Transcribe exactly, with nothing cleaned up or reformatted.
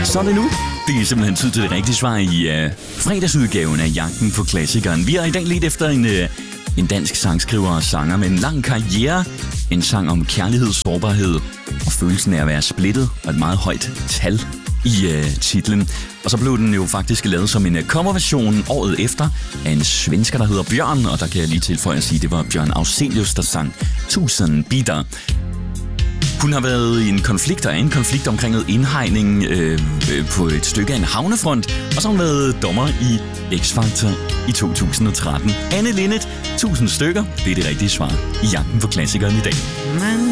Så er det nu. Det er simpelthen tid til det rigtige svar i uh, fredagsudgaven af Jagten på Klassikeren. Vi er i dag lidt efter en, uh, en dansk sangskriver og sanger med en lang karriere. En sang om kærlighed, sårbarhed og følelsen af at være splittet og et meget højt tal i uh, titlen. Og så blev den jo faktisk lavet som en uh, coverversion året efter af en svensker, der hedder Bjørn. Og der kan jeg lige tilføje at sige, at det var Bjørn Afzelius, der sang Tusind Bitter. Hun har været i en konflikt, og er en konflikt omkring noget indhegning øh, på et stykke af en havnefront. Og så har hun været dommer i X-Factor i to tusind og tretten. Anne Linnet, tusind stykker. Det er det rigtige svar i Jagten på Klassikeren i dag.